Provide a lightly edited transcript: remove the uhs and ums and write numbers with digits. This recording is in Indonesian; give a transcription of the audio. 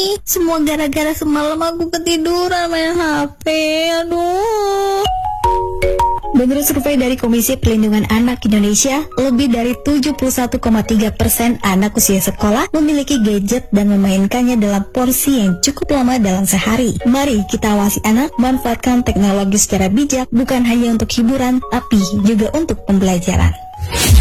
nih. Semua gara-gara semalam aku ketiduran main HP. Aduh. Menurut survei dari Komisi Perlindungan Anak Indonesia, lebih dari 71,3% anak usia sekolah memiliki gadget dan memainkannya dalam porsi yang cukup lama dalam sehari. Mari kita awasi anak manfaatkan teknologi secara bijak, bukan hanya untuk hiburan, tapi juga untuk pembelajaran.